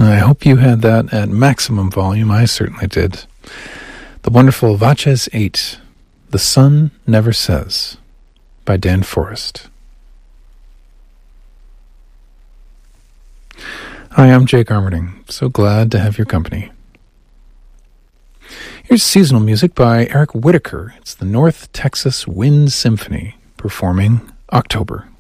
I hope you had that at maximum volume. I certainly did. The wonderful Vaches 8, The Sun Never Says, by Dan Forrest. Hi, I'm Jake Armerding. So glad to have your company. Here's seasonal music by Eric Whitacre. It's the North Texas Wind Symphony performing October.